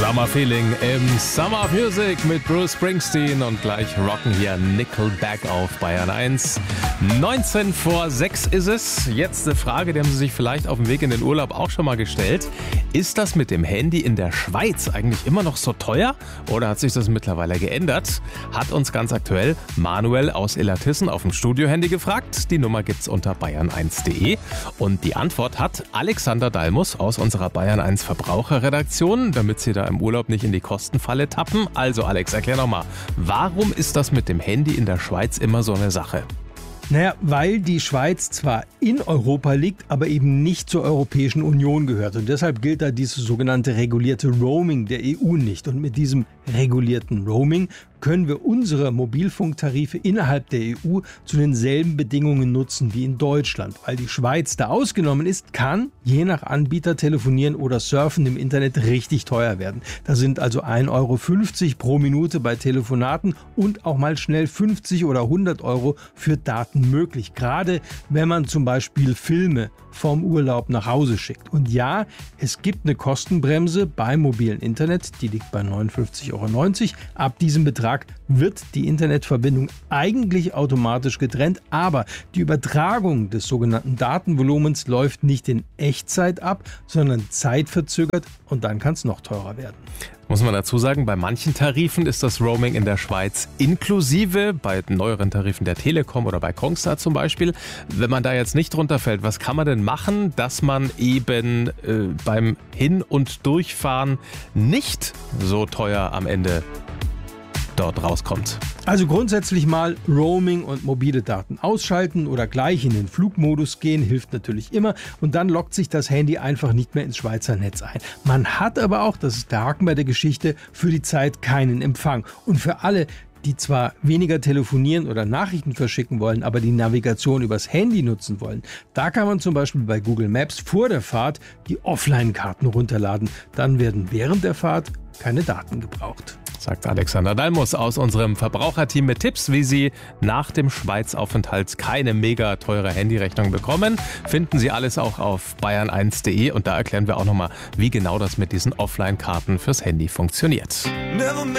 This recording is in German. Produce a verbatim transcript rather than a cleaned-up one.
Summer Feeling im Summer of Music mit Bruce Springsteen und gleich rocken hier Nickelback auf Bayern eins. neunzehn vor sechs ist es. Jetzt eine Frage, die haben Sie sich vielleicht auf dem Weg in den Urlaub auch schon mal gestellt. Ist das mit dem Handy in der Schweiz eigentlich immer noch so teuer oder hat sich das mittlerweile geändert? Hat uns ganz aktuell Manuel aus Illertissen auf dem Studiohandy gefragt. Die Nummer gibt's unter bayern eins punkt de und die Antwort hat Alexander Dalmus aus unserer Bayern eins Verbraucherredaktion, damit Sie da im Urlaub nicht in die Kostenfalle tappen. Also Alex, erklär nochmal, warum ist das mit dem Handy in der Schweiz immer so eine Sache? Naja, weil die Schweiz zwar in Europa liegt, aber eben nicht zur Europäischen Union gehört. Und deshalb gilt da dieses sogenannte regulierte Roaming der E U nicht. Und mit diesem regulierten Roaming können wir unsere Mobilfunktarife innerhalb der E U zu denselben Bedingungen nutzen wie in Deutschland. Weil die Schweiz da ausgenommen ist, kann je nach Anbieter telefonieren oder surfen im Internet richtig teuer werden. Da sind also ein Euro fünfzig pro Minute bei Telefonaten und auch mal schnell fünfzig oder hundert Euro für Daten möglich. Gerade wenn man zum Beispiel Filme vom Urlaub nach Hause schickt. Und ja, es gibt eine Kostenbremse beim mobilen Internet, die liegt bei neunundfünfzig Euro neunzig. Ab diesem Betrag wird die Internetverbindung eigentlich automatisch getrennt, aber die Übertragung des sogenannten Datenvolumens läuft nicht in Echtzeit ab, sondern zeitverzögert und dann kann es noch teurer werden. Muss man dazu sagen, bei manchen Tarifen ist das Roaming in der Schweiz inklusive, bei neueren Tarifen der Telekom oder bei Kongstar zum Beispiel. Wenn man da jetzt nicht drunter fällt, was kann man denn machen, dass man eben äh, beim Hin- und Durchfahren nicht so teuer am Ende dort rauskommt? Also grundsätzlich mal Roaming und mobile Daten ausschalten oder gleich in den Flugmodus gehen, hilft natürlich immer. Und dann loggt sich das Handy einfach nicht mehr ins Schweizer Netz ein. Man hat aber auch, das ist der Haken bei der Geschichte, für die Zeit keinen Empfang. Und für alle, die zwar weniger telefonieren oder Nachrichten verschicken wollen, aber die Navigation übers Handy nutzen wollen, da kann man zum Beispiel bei Google Maps vor der Fahrt die Offline-Karten runterladen. Dann werden während der Fahrt keine Daten gebraucht. Sagt Alexander Dalmus aus unserem Verbraucherteam mit Tipps, wie Sie nach dem Schweizaufenthalt keine mega teure Handyrechnung bekommen. Finden Sie alles auch auf bayern eins punkt de und da erklären wir auch nochmal, wie genau das mit diesen Offline-Karten fürs Handy funktioniert.